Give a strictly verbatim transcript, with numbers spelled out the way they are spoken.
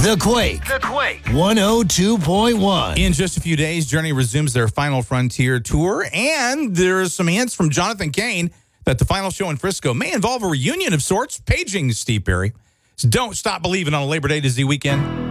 The Quake. The Quake. one oh two point one. In just a few days, Journey resumes their Final Frontier tour, and there's some hints from Jonathan Cain that the final show in Frisco may involve a reunion of sorts, paging Steve Perry. So don't stop believing on a Labor Day to Z weekend.